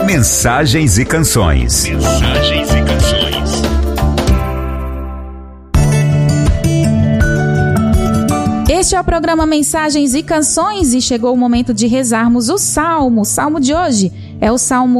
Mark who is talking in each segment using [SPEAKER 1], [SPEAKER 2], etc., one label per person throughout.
[SPEAKER 1] Mensagens e canções. Mensagens e canções.
[SPEAKER 2] Este é o programa Mensagens e Canções e chegou o momento de rezarmos o Salmo. O Salmo de hoje é o Salmo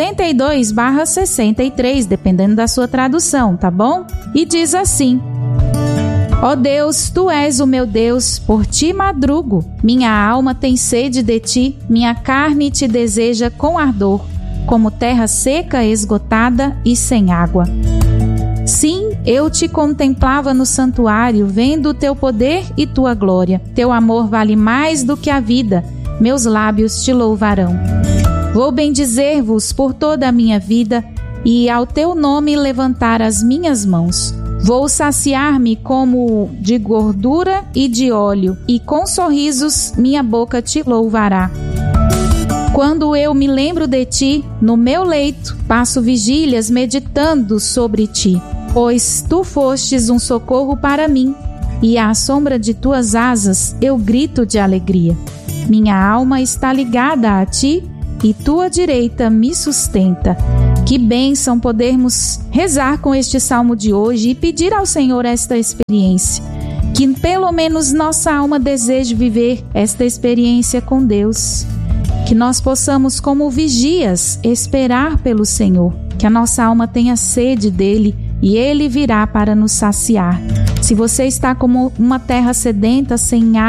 [SPEAKER 2] 62/63, dependendo da sua tradução, tá bom? E diz assim: Ó Deus, Tu és o meu Deus, por Ti madrugo. Minha alma tem sede de Ti, minha carne Te deseja com ardor, como terra seca, esgotada e sem água. Sim, eu Te contemplava no santuário, vendo o Teu poder e Tua glória. Teu amor vale mais do que a vida, meus lábios Te louvarão. Vou bendizer-vos por toda a minha vida e ao Teu nome levantar as minhas mãos. Vou saciar-me como de gordura e de óleo, e com sorrisos minha boca Te louvará. Quando eu me lembro de Ti, no meu leito, passo vigílias meditando sobre Ti, pois Tu fostes um socorro para mim, e à sombra de Tuas asas eu grito de alegria. Minha alma está ligada a Ti, e Tua direita me sustenta. Que bênção podermos rezar com este salmo de hoje e pedir ao Senhor esta experiência. Que pelo menos nossa alma deseje viver esta experiência com Deus. Que nós possamos, como vigias, esperar pelo Senhor. Que a nossa alma tenha sede dEle e Ele virá para nos saciar. Se você está como uma terra sedenta, sem água,